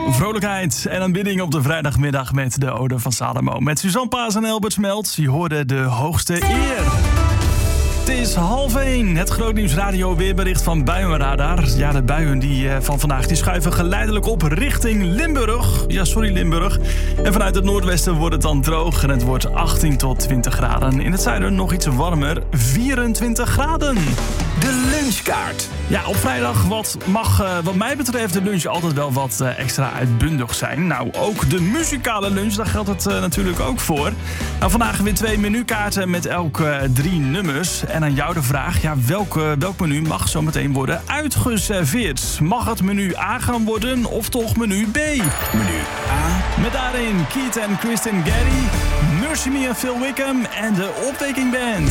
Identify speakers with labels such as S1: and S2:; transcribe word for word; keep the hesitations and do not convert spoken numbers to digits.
S1: Vrolijkheid en aanbidding op de vrijdagmiddag met de Ode van Salomo. Met Suzanne Paas en Albert Smelt. Je hoorde de hoogste eer. Het is half één. Het Grootnieuws Radio weerbericht van Buienradar. Ja, de buien die, uh, van vandaag die schuiven geleidelijk op richting Limburg. Ja, sorry Limburg. En vanuit het noordwesten wordt het dan droog en het wordt achttien tot twintig graden. In het zuiden nog iets warmer, vierentwintig graden.
S2: De lunchkaart.
S1: Ja, op vrijdag wat mag uh, wat mij betreft de lunch altijd wel wat uh, extra uitbundig zijn. Nou, ook de muzikale lunch, daar geldt het uh, natuurlijk ook voor. Nou, vandaag weer twee menukaarten met elk uh, drie nummers. En aan jou de vraag, ja, welk, uh, welk menu mag zometeen worden uitgeserveerd? Mag het menu A gaan worden of toch menu B?
S2: Menu A.
S1: Met daarin Keith en Kristen Gary, Mercy Me en Phil Wickham en de Optaking Band.